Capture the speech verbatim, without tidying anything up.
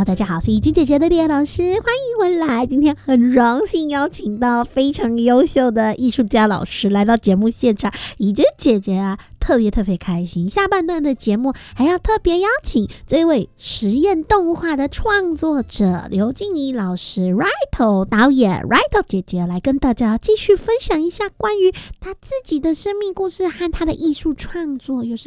Hello， 大家好，我是怡君姐姐的莉安老师，欢迎回来。今天很荣幸邀请到非常优秀的艺术家老师来到节目现场，怡君姐姐啊，特别特别开心。下半段的节目还要特别邀请这位实验动物画的创作者刘静怡老师 Rito 导演 Rito 姐姐来跟大家继续分享一下关于她自己的生命故事和她的艺术创作又是